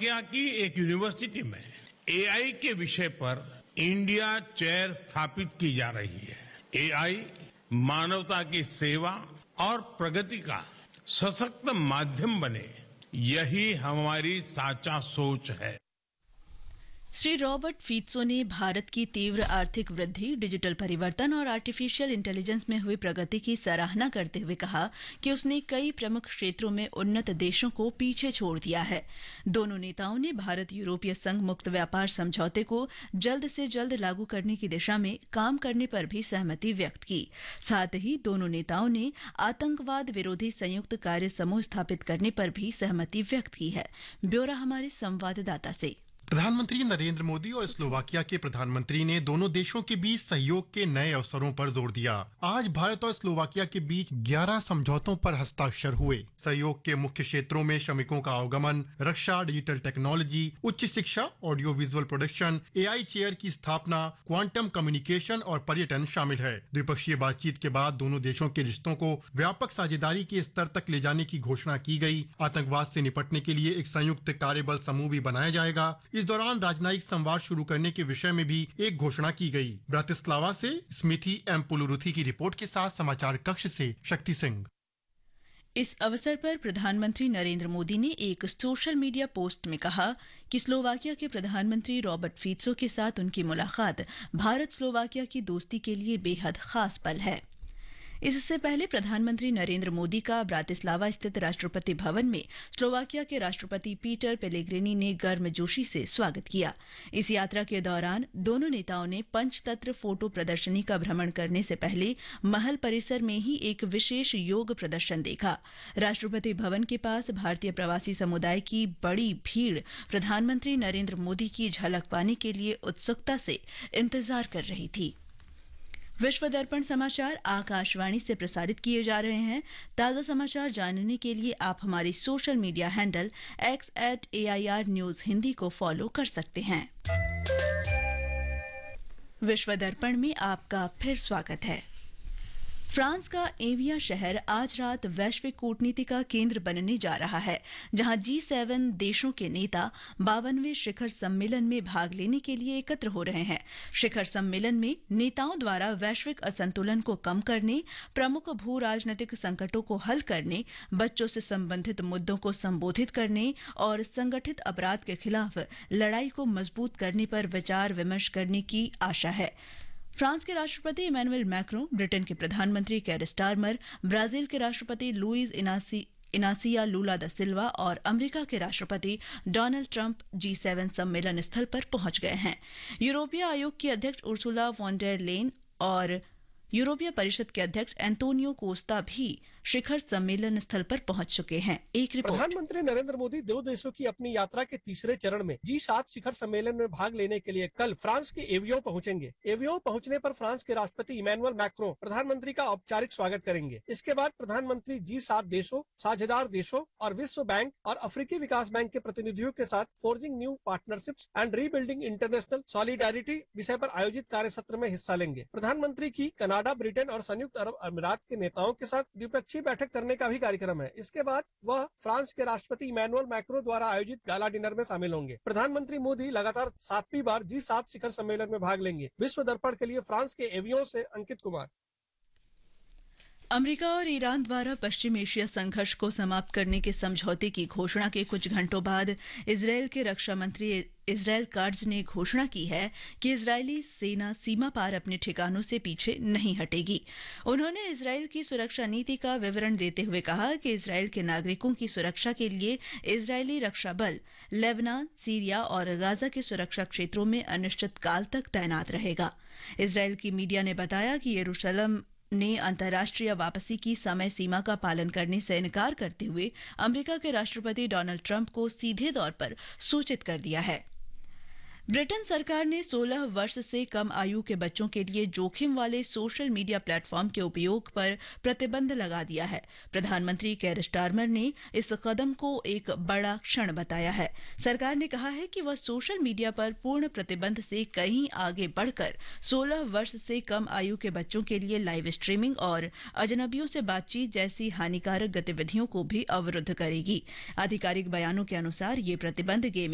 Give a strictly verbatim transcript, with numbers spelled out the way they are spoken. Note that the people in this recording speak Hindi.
स्लोवाकिया की एक यूनिवर्सिटी में एआई के विषय पर इंडिया चेयर स्थापित की जा रही है। एआई मानवता की सेवा और प्रगति का सशक्त माध्यम बने, यही हमारी साचा सोच है। श्री रॉबर्ट फीत्सो ने भारत की तीव्र आर्थिक वृद्धि, डिजिटल परिवर्तन और आर्टिफिशियल इंटेलिजेंस में हुई प्रगति की सराहना करते हुए कहा कि उसने कई प्रमुख क्षेत्रों में उन्नत देशों को पीछे छोड़ दिया है। दोनों नेताओं ने भारत यूरोपीय संघ मुक्त व्यापार समझौते को जल्द से जल्द लागू करने की दिशा में काम करने पर भी सहमति व्यक्त की। साथ ही दोनों नेताओं ने आतंकवाद विरोधी संयुक्त कार्य समूह स्थापित करने पर भी सहमति व्यक्त की है। ब्यौरा हमारे संवाददाता से। प्रधानमंत्री नरेंद्र मोदी और स्लोवाकिया के प्रधानमंत्री ने दोनों देशों के बीच सहयोग के नए अवसरों पर जोर दिया। आज भारत और स्लोवाकिया के बीच ग्यारह समझौतों पर हस्ताक्षर हुए। सहयोग के मुख्य क्षेत्रों में श्रमिकों का आवागमन, रक्षा, डिजिटल टेक्नोलॉजी, उच्च शिक्षा, audio visual production, AI chair की स्थापना, क्वांटम कम्युनिकेशन और पर्यटन शामिल है। द्विपक्षीय बातचीत के बाद दोनों देशों के रिश्तों को व्यापक साझेदारी के स्तर तक ले जाने की घोषणा की गई। आतंकवाद से निपटने के लिए एक संयुक्त कार्यबल समूह भी बनाया जाएगा। इस दौरान राजनयिक संवाद शुरू करने के विषय में भी एक घोषणा की गई। ब्रातिस्लावा से स्मिथी एम पुलुरुथी की रिपोर्ट के साथ समाचार कक्ष से शक्ति सिंह। इस अवसर पर प्रधानमंत्री नरेंद्र मोदी ने एक सोशल मीडिया पोस्ट में कहा कि स्लोवाकिया के प्रधानमंत्री रॉबर्ट फीत्सो के साथ उनकी मुलाकात भारत स्लोवाकिया की दोस्ती के लिए बेहद खास पल है। इससे पहले प्रधानमंत्री नरेंद्र मोदी का ब्रातिस्लावा स्थित राष्ट्रपति भवन में स्लोवाकिया के राष्ट्रपति पीटर पेलेग्रिनी ने गर्मजोशी से स्वागत किया। इस यात्रा के दौरान दोनों नेताओं ने पंचतत्व फोटो प्रदर्शनी का भ्रमण करने से पहले महल परिसर में ही एक विशेष योग प्रदर्शन देखा। राष्ट्रपति भवन के पास भारतीय प्रवासी समुदाय की बड़ी भीड़ प्रधानमंत्री नरेंद्र मोदी की झलक पाने के लिए उत्सुकता से इंतजार कर रही थी। विश्व दर्पण समाचार आकाशवाणी से प्रसारित किए जा रहे हैं। ताज़ा समाचार जानने के लिए आप हमारी social media handle x eight A I R news Hindi को फॉलो कर सकते हैं। विश्व दर्पण में आपका फिर स्वागत है। फ्रांस का एविया शहर आज रात वैश्विक कूटनीति का केंद्र बनने जा रहा है, जहां जी सेवन देशों के नेता बावनवें शिखर सम्मेलन में भाग लेने के लिए एकत्र हो रहे हैं। शिखर सम्मेलन में नेताओं द्वारा वैश्विक असंतुलन को कम करने, प्रमुख भू राजनीतिक संकटों को हल करने, बच्चों से संबंधित मुद्दों को संबोधित करने और संगठित अपराध के खिलाफ लड़ाई को मजबूत करने पर विचार विमर्श करने की आशा है। फ्रांस के राष्ट्रपति इमैनुअल मैक्रों, ब्रिटेन के प्रधानमंत्री केयर स्टारमर, ब्राजील के राष्ट्रपति लुइस इनासी इनासिया लूला दा सिल्वा और अमेरिका के राष्ट्रपति डोनाल्ड ट्रंप जी सेवन सम्मेलन स्थल पर पहुंच गए हैं। यूरोपीय आयोग की अध्यक्ष उर्सुला वॉन डेर लेन और यूरोपीय परिषद के अध्यक्ष एंटोनियो कोस्टा भी शिखर सम्मेलन स्थल पर पहुंच चुके हैं। एक रिपोर्ट। प्रधानमंत्री नरेंद्र मोदी दो देशों की अपनी यात्रा के तीसरे चरण में जी सात शिखर सम्मेलन में भाग लेने के लिए कल फ्रांस के एवियों पहुंचेंगे। एवियों पहुंचने पर फ्रांस के राष्ट्रपति इमैनुअल मैक्रों प्रधानमंत्री का औपचारिक स्वागत करेंगे। इसके बाद प्रधानमंत्री जी सात देशों, साझेदार देशों और विश्व बैंक और अफ्रीकी विकास बैंक के प्रतिनिधियों के साथ forging new partnerships and rebuilding international solidarity विषय पर आयोजित कार्य सत्र में हिस्सा लेंगे। प्रधानमंत्री की कनाडा, ब्रिटेन और संयुक्त अरब अमीरात के नेताओं के साथ द्विपक्षीय बैठक करने का भी कार्यक्रम है। इसके बाद वह फ्रांस के राष्ट्रपति इमैनुअल मैक्रों द्वारा आयोजित गाला डिनर में शामिल होंगे। प्रधानमंत्री मोदी लगातार सातवीं बार जी सात शिखर सम्मेलन में भाग लेंगे। विश्व दर्पण के लिए फ्रांस के एवियों से अंकित कुमार। अमेरिका और ईरान द्वारा पश्चिम एशिया संघर्ष को समाप्त करने के समझौते की घोषणा के कुछ घंटों बाद इजरायल के रक्षा मंत्री इजरायल काट्ज ने घोषणा की है कि इजरायली सेना सीमा पार अपने ठिकानों से पीछे नहीं हटेगी। उन्होंने इजरायल की सुरक्षा नीति का विवरण देते हुए कहा कि इजरायल के नागरिकों की सुरक्षा के लिए इजरायली रक्षा बल लेबनान, सीरिया और गाजा के सुरक्षा क्षेत्रों में अनिश्चित काल तक तैनात रहेगा। इजरायल की मीडिया ने बताया कि यरूशलेम ने अंतर्राष्ट्रीय वापसी की समय सीमा का पालन करने से इनकार करते हुए अमेरिका के राष्ट्रपति डोनाल्ड ट्रंप को सीधे तौर पर सूचित कर दिया है। ब्रिटेन सरकार ने सोलह वर्ष से कम आयु के बच्चों के लिए जोखिम वाले सोशल मीडिया प्लेटफॉर्म के उपयोग पर प्रतिबंध लगा दिया है। प्रधानमंत्री केयर स्टारमर ने इस कदम को एक बड़ा क्षण बताया है। सरकार ने कहा है कि वह सोशल मीडिया पर पूर्ण प्रतिबंध से कहीं आगे बढ़कर सोलह वर्ष से कम आयु के बच्चों के लिए लाइव स्ट्रीमिंग और अजनबियों से बातचीत जैसी हानिकारक गतिविधियों को भी अवरुद्ध करेगी। आधिकारिक बयानों के अनुसार ये प्रतिबंध गेमिंग